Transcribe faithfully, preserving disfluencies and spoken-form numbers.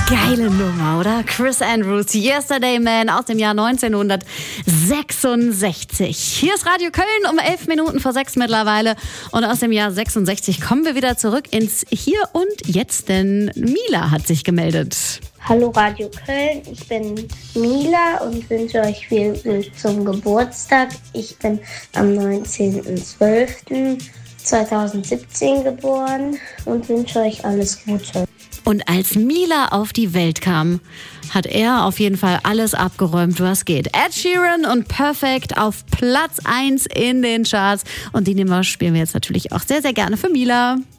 Geile Nummer, oder? Chris Andrews, Yesterday Man aus dem Jahr neunzehnhundertsechsundsechzig. Hier ist Radio Köln um elf Minuten vor sechs mittlerweile. Und aus dem Jahr sechsundsechzig kommen wir wieder zurück ins Hier und Jetzt, denn Mila hat sich gemeldet. Hallo Radio Köln, ich bin Mila und wünsche euch viel Glück zum Geburtstag. Ich bin am neunzehnten zwölften zweitausendsiebzehn geboren und wünsche euch alles Gute. Und als Mila auf die Welt kam, hat er auf jeden Fall alles abgeräumt, was geht. Ed Sheeran und Perfect auf Platz eins in den Charts. Und die Nummer spielen wir jetzt natürlich auch sehr, sehr gerne für Mila.